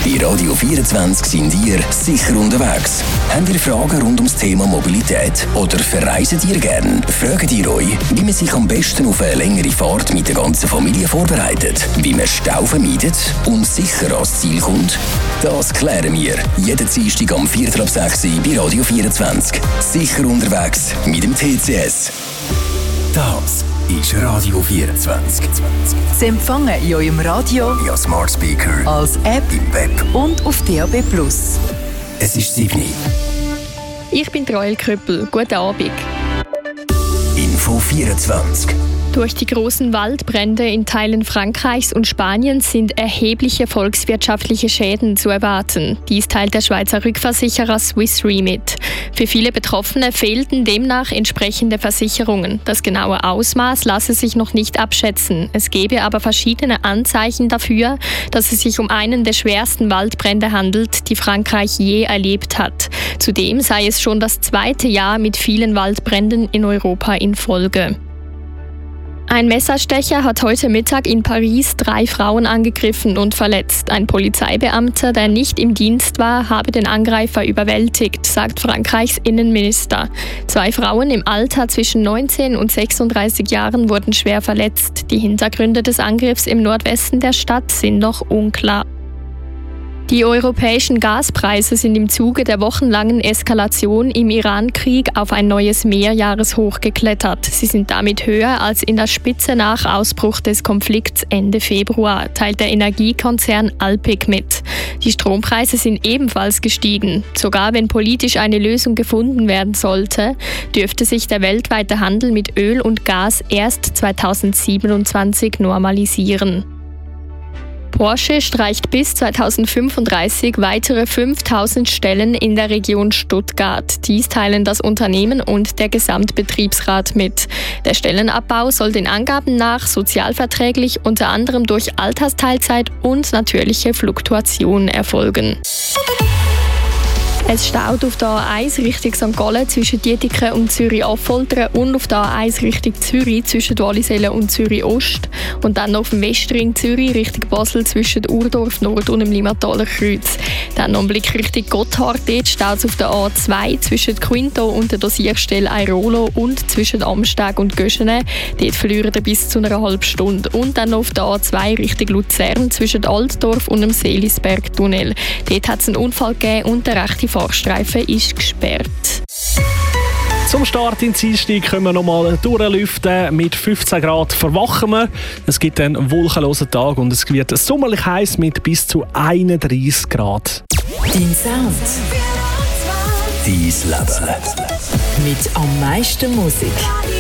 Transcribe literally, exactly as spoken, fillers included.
Bei Radio vierundzwanzig sind ihr sicher unterwegs. Habt ihr Fragen rund ums Thema Mobilität oder verreisen ihr gerne? Fragt ihr euch, wie man sich am besten auf eine längere Fahrt mit der ganzen Familie vorbereitet, wie man Stau vermeidet und sicher ans Ziel kommt? Das klären wir jeden Dienstag am Viertel ab sechs bei Radio vierundzwanzig. Sicher unterwegs mit dem T C S. Das ist Radio vierundzwanzig. Sie empfangen in eurem Radio, via Smart Speaker, als App im Web und auf D A B plus. Es ist sieben. Ich bin Roel Krüppel. Guten Abend. Info vierundzwanzig. Durch die großen Waldbrände in Teilen Frankreichs und Spaniens sind erhebliche volkswirtschaftliche Schäden zu erwarten. Dies teilt der Schweizer Rückversicherer Swiss Re mit. Für viele Betroffene fehlten demnach entsprechende Versicherungen. Das genaue Ausmaß lasse sich noch nicht abschätzen. Es gebe aber verschiedene Anzeichen dafür, dass es sich um einen der schwersten Waldbrände handelt, die Frankreich je erlebt hat. Zudem sei es schon das zweite Jahr mit vielen Waldbränden in Europa in Folge. Ein Messerstecher hat heute Mittag in Paris drei Frauen angegriffen und verletzt. Ein Polizeibeamter, der nicht im Dienst war, habe den Angreifer überwältigt, sagt Frankreichs Innenminister. Zwei Frauen im Alter zwischen neunzehn und sechsunddreißig Jahren wurden schwer verletzt. Die Hintergründe des Angriffs im Nordwesten der Stadt sind noch unklar. Die europäischen Gaspreise sind im Zuge der wochenlangen Eskalation im Iran-Krieg auf ein neues Mehrjahreshoch geklettert. Sie sind damit höher als in der Spitze nach Ausbruch des Konflikts Ende Februar, teilt der Energiekonzern Alpiq mit. Die Strompreise sind ebenfalls gestiegen. Sogar wenn politisch eine Lösung gefunden werden sollte, dürfte sich der weltweite Handel mit Öl und Gas erst zweitausendsiebenundzwanzig normalisieren. Porsche streicht bis zweitausendfünfunddreißig weitere fünftausend Stellen in der Region Stuttgart. Dies teilen das Unternehmen und der Gesamtbetriebsrat mit. Der Stellenabbau soll den Angaben nach sozialverträglich unter anderem durch Altersteilzeit und natürliche Fluktuation erfolgen. Es staut auf der A eins Richtung Sankt Gallen zwischen Dietiken und Zürich-Affoltern und auf der A eins Richtung Zürich zwischen Wallisellen und Zürich-Ost. Und dann auf dem Westring Zürich Richtung Basel zwischen Urdorf Nord und dem Limmataler Kreuz. Dann noch ein Blick Richtung Gotthard. Dort staut es auf der A zwei zwischen Quinto und der Dosierstelle Airolo und zwischen Amsteg und Göschene. Dort verlieren ihr bis zu einer halben Stunde. Und dann noch auf der A zwei Richtung Luzern zwischen Altdorf und dem Seelisberg-Tunnel. Dort hat es einen Unfall gegeben und der rechte Fahrstreifen ist gesperrt. Zum Start ins Dienstag können wir nochmal durchlüften. Mit fünfzehn Grad verwachen wir. Es gibt einen wolkenlosen Tag und es wird sommerlich heiß mit bis zu einunddreißig Grad. Dein Sound. Dein Leben. Mit am meisten Musik.